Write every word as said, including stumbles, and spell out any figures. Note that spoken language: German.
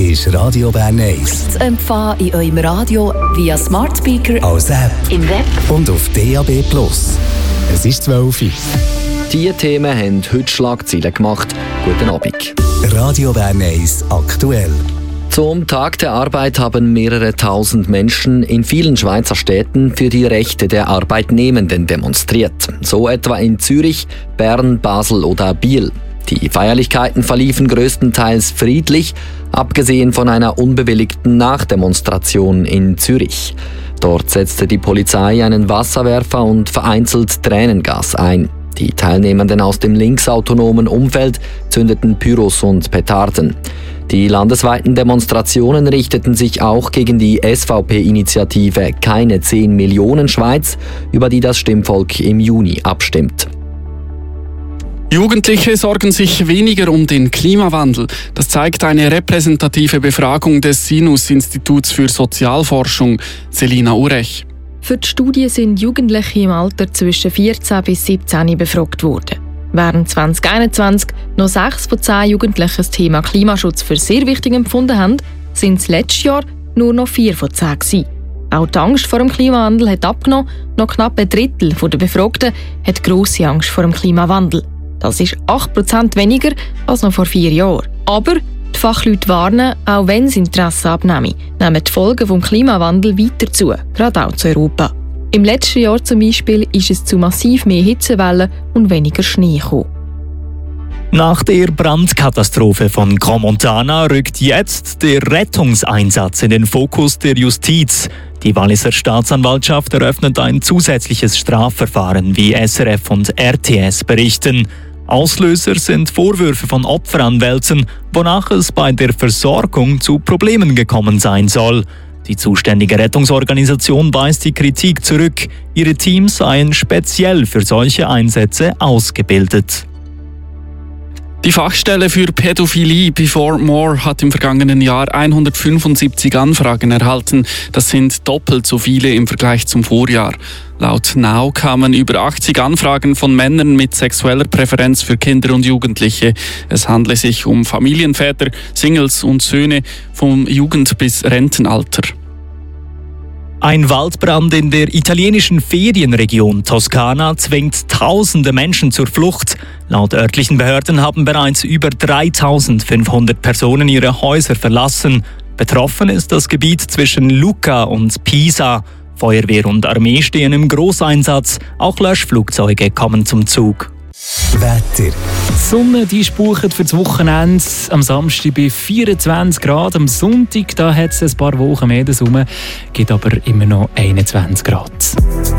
ist Radio Bern eins. Zu empfangen in eurem Radio via Smart Speaker, als App, im Web und auf D A B Plus. Es ist zwölf Uhr. Diese Themen haben heute Schlagzeilen gemacht. Guten Abend. Radio Bern eins aktuell. Zum Tag der Arbeit haben mehrere tausend Menschen in vielen Schweizer Städten für die Rechte der Arbeitnehmenden demonstriert. So etwa in Zürich, Bern, Basel oder Biel. Die Feierlichkeiten verliefen größtenteils friedlich, abgesehen von einer unbewilligten Nachdemonstration in Zürich. Dort setzte die Polizei einen Wasserwerfer und vereinzelt Tränengas ein. Die Teilnehmenden aus dem linksautonomen Umfeld zündeten Pyros und Petarden. Die landesweiten Demonstrationen richteten sich auch gegen die S V P-Initiative Keine zehn Millionen Schweiz, über die das Stimmvolk im Juni abstimmt. Jugendliche sorgen sich weniger um den Klimawandel. Das zeigt eine repräsentative Befragung des Sinus-Instituts für Sozialforschung. Selina Urech. Für die Studie sind Jugendliche im Alter zwischen vierzehn bis siebzehn befragt worden. Während zwanzig einundzwanzig noch sechs von zehn Jugendlichen das Thema Klimaschutz für sehr wichtig empfunden haben, sind es letztes Jahr nur noch vier von zehn gewesen. Auch die Angst vor dem Klimawandel hat abgenommen. Noch knapp ein Drittel der Befragten hat grosse Angst vor dem Klimawandel. Das ist acht Prozent weniger als noch vor vier Jahren. Aber die Fachleute warnen, auch wenn das Interesse abnehmen, nehmen die Folgen des Klimawandels weiter zu, gerade auch zu Europa. Im letzten Jahr zum Beispiel ist es zu massiv mehr Hitzewellen und weniger Schnee gekommen. Nach der Brandkatastrophe von Crans-Montana rückt jetzt der Rettungseinsatz in den Fokus der Justiz. Die Walliser Staatsanwaltschaft eröffnet ein zusätzliches Strafverfahren, wie S R F und R T S berichten. Auslöser sind Vorwürfe von Opferanwälten, wonach es bei der Versorgung zu Problemen gekommen sein soll. Die zuständige Rettungsorganisation weist die Kritik zurück. Ihre Teams seien speziell für solche Einsätze ausgebildet. Die Fachstelle für Pädophilie Before More hat im vergangenen Jahr hundertfünfundsiebzig Anfragen erhalten. Das sind doppelt so viele im Vergleich zum Vorjahr. Laut Now kamen über achtzig Anfragen von Männern mit sexueller Präferenz für Kinder und Jugendliche. Es handle sich um Familienväter, Singles und Söhne vom Jugend- bis Rentenalter. Ein Waldbrand in der italienischen Ferienregion Toskana zwingt tausende Menschen zur Flucht. Laut örtlichen Behörden haben bereits über dreitausendfünfhundert Personen ihre Häuser verlassen. Betroffen ist das Gebiet zwischen Lucca und Pisa. Feuerwehr und Armee stehen im Großeinsatz. Auch Löschflugzeuge kommen zum Zug. Wetter. Die Sonne die spucht für das Wochenende. Am Samstag bei vierundzwanzig Grad. Am Sonntag da hat es ein paar Wochen mehr rum, gibt aber immer noch einundzwanzig Grad.